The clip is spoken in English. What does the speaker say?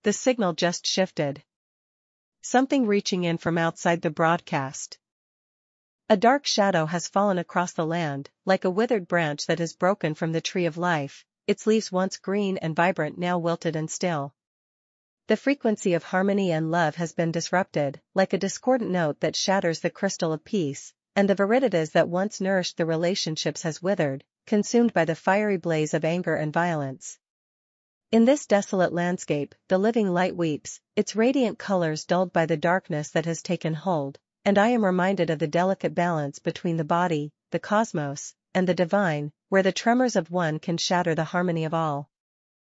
the signal just shifted. Something reaching in from outside the broadcast. A dark shadow has fallen across the land, like a withered branch that has broken from the tree of life, its leaves once green and vibrant now wilted and still. The frequency of harmony and love has been disrupted, like a discordant note that shatters the crystal of peace, and the viriditas that once nourished the relationships has withered, consumed by the fiery blaze of anger and violence. In this desolate landscape, the living light weeps, its radiant colors dulled by the darkness that has taken hold, and I am reminded of the delicate balance between the body, the cosmos, and the divine, where the tremors of one can shatter the harmony of all.